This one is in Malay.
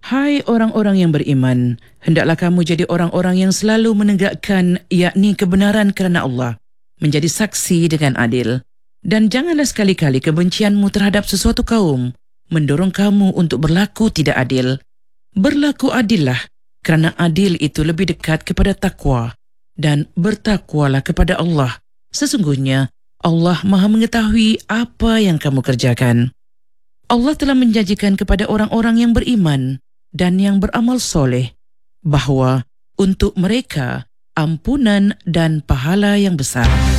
Hai orang-orang yang beriman, hendaklah kamu jadi orang-orang yang selalu menegakkan yakni kebenaran kerana Allah, menjadi saksi dengan adil. Dan janganlah sekali-kali kebencianmu terhadap sesuatu kaum mendorong kamu untuk berlaku tidak adil. Berlaku adillah, kerana adil itu lebih dekat kepada takwa, dan bertakwalah kepada Allah. Sesungguhnya Allah Maha mengetahui apa yang kamu kerjakan. Allah telah menjanjikan kepada orang-orang yang beriman dan yang beramal soleh bahawa untuk mereka ampunan dan pahala yang besar.